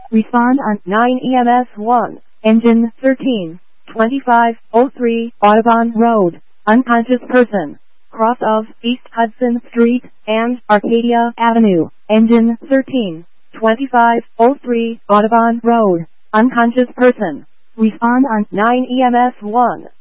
Respond on 9 EMS 1, engine 13, 2503 Audubon Road, unconscious person, cross of East Hudson Street and Arcadia Avenue, engine 13, 2503 Audubon Road, unconscious person. Respond on 9 EMS 1.